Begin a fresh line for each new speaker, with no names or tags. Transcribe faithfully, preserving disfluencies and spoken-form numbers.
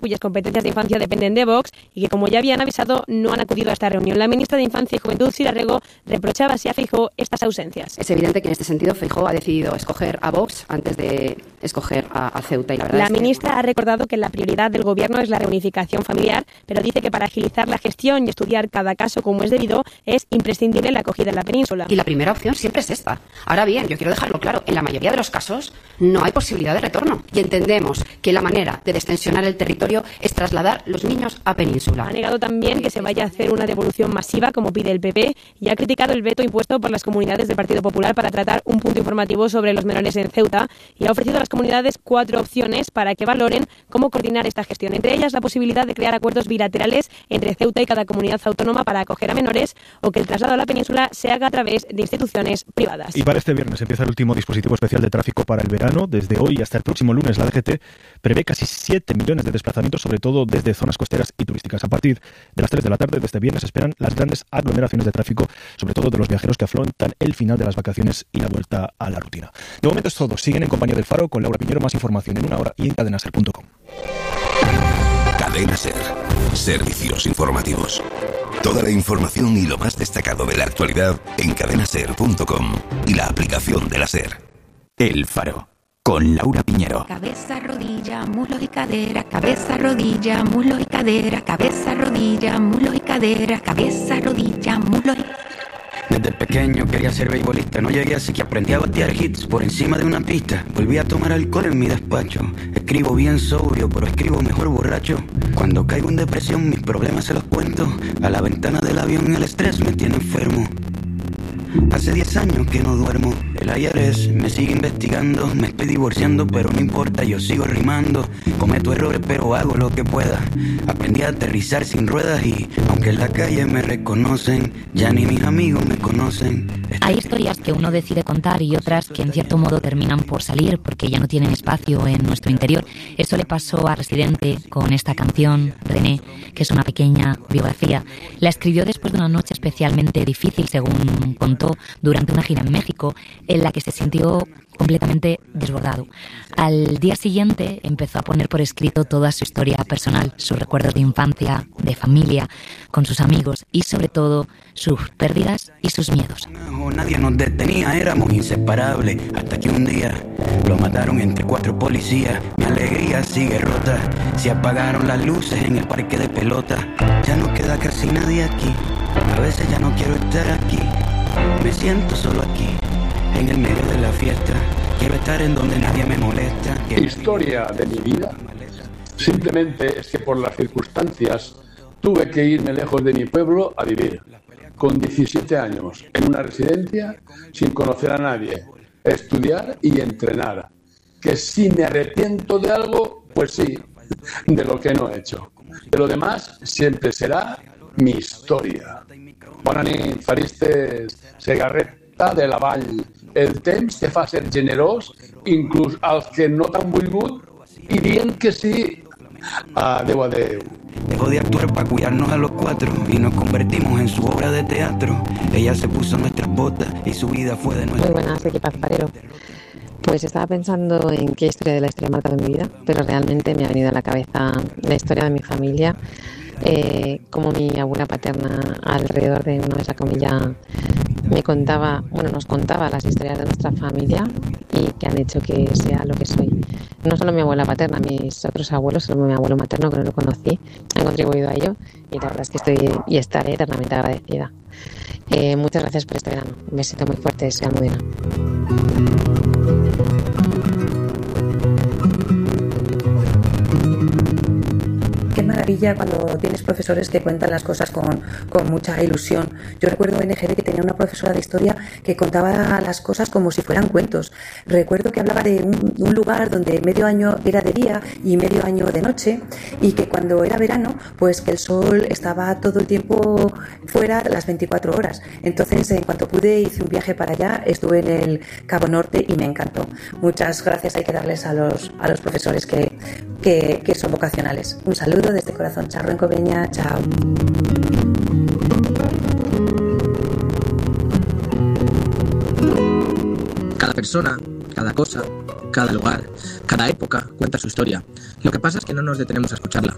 cuyas competencias de infancia dependen de Vox y que, como ya habían avisado, no han acudido a esta reunión. La ministra de Infancia y Juventud, Sira Rego, reprochaba así a Feijóo estas ausencias.
Es evidente que en este sentido Feijóo ha decidido escoger a Vox antes de escoger a, a Ceuta. Y la verdad
la
es
ministra
que...
ha recordado que la prioridad del Gobierno es la reunificación familiar, pero dice que para agilizar la gestión y estudiar cada caso como es debido, es imprescindible la acogida en la península.
Y la primera opción siempre es esta. Ahora bien, yo quiero dejarlo claro, en la mayoría de los casos no hay posibilidad de retorno. Y entendemos que la manera de destensionar el territorio es trasladar los niños a península.
Ha negado también que se vaya a hacer una devolución masiva, como pide el P P, y ha criticado el veto impuesto por las comunidades del Partido Popular para tratar un punto informativo sobre los menores en Ceuta, y ha ofrecido a las comunidades cuatro opciones para que valoren cómo coordinar esta gestión. Entre ellas, la posibilidad de crear acuerdos bilaterales entre Ceuta y cada comunidad autónoma para acoger a menores, o que el traslado a la península se haga a través de instituciones privadas.
Y para este viernes empieza el último dispositivo especial de tráfico para el verano. Desde hoy hasta el próximo lunes, la D G T prevé casi siete millones de desplazamientos, sobre todo desde zonas costeras y turísticas. A partir de las tres de la tarde de este viernes esperan las grandes aglomeraciones de tráfico, sobre todo de los viajeros que afrontan el final de las vacaciones y la vuelta a la rutina. De momento es todo. Siguen en compañía del Faro con Laura Piñero. Más información en una hora y en cadena ser punto com.
Cadena Ser. Servicios informativos. Toda la información y lo más destacado de la actualidad en cadena ser punto com y la aplicación de la SER. El Faro, con Laura Piñero.
Cabeza, rodilla, muslo y cadera. Cabeza, rodilla, muslo y cadera. Cabeza, rodilla, muslo y cadera. Cabeza, rodilla, muslo y...
Desde pequeño quería ser beisbolista, no llegué así que aprendí a batear hits por encima de una pista. Volví a tomar alcohol en mi despacho. Escribo bien sobrio, pero escribo mejor borracho. Cuando caigo en depresión mis problemas se los cuento. A la ventana del avión el estrés me tiene enfermo. Hace diez años que no duermo. El I R S me sigue investigando. Me estoy divorciando pero no importa, yo sigo rimando. Cometo errores pero hago lo que pueda. Aprendí a aterrizar sin ruedas y aunque en la calle me reconocen, ya ni mis amigos me conocen.
Hay historias que uno decide contar y otras que en cierto modo terminan por salir porque ya no tienen espacio en nuestro interior. Eso le pasó a Residente con esta canción, René, que es una pequeña biografía. La escribió después de una noche especialmente difícil, según contó, durante una gira en México, en la que se sintió completamente desbordado. Al día siguiente empezó a poner por escrito toda su historia personal, sus recuerdos de infancia, de familia, con sus amigos y sobre todo sus pérdidas y sus miedos.
Nadie nos detenía, éramos inseparables, hasta que un día lo mataron entre cuatro policías. Mi alegría sigue rota, se apagaron las luces en el parque de pelota. Ya no queda casi nadie aquí, a veces ya no quiero estar aquí. Me siento solo aquí, en el medio de la fiesta. Quiero estar en donde nadie me molesta.
Historia de mi vida. Simplemente es que por las circunstancias tuve que irme lejos de mi pueblo a vivir. Con diecisiete años, en una residencia, sin conocer a nadie. Estudiar y entrenar. Que si me arrepiento de algo, pues sí, de lo que no he hecho. De lo demás, siempre será mi historia. Bona nit, faristes, Segarreta de la Vall. El temps te fa ser generós, inclús als que no t'han volgut, i dient que sí. Adeu, adeu.
Dejó de actuar para cuidarnos a los cuatro y nos convertimos en su obra de teatro. Ella se puso nuestras botas y su vida fue de nuevo.
Muy buenas, equipo Farero. Pues estaba pensando en qué historia de la historia ha marcado mi vida, pero realmente me ha venido a la cabeza la historia de mi familia. Eh, como mi abuela paterna alrededor de una mesa comilla me contaba, bueno, nos contaba las historias de nuestra familia y que han hecho que sea lo que soy. No solo mi abuela paterna, mis otros abuelos, solo mi abuelo materno que no lo conocí, han contribuido a ello y la verdad es que estoy y estaré eternamente agradecida. Eh, muchas gracias por este verano. Un besito muy fuerte, soy Almudena.
Qué maravilla cuando tienes profesores que cuentan las cosas con, con mucha ilusión. Yo recuerdo en E G B que tenía una profesora de historia que contaba las cosas como si fueran cuentos. Recuerdo que hablaba de un, un lugar donde medio año era de día y medio año de noche, y que cuando era verano, pues que el sol estaba todo el tiempo fuera las veinticuatro horas. Entonces, en cuanto pude, hice un viaje para allá, estuve en el Cabo Norte y me encantó. Muchas gracias hay que darles a los, a los profesores que, que, que son vocacionales. Un saludo desde Corazón Charro en Coveña. Chao.
Cada persona, cada cosa, cada lugar, cada época cuenta su historia. Lo que pasa es que no nos detenemos a escucharla.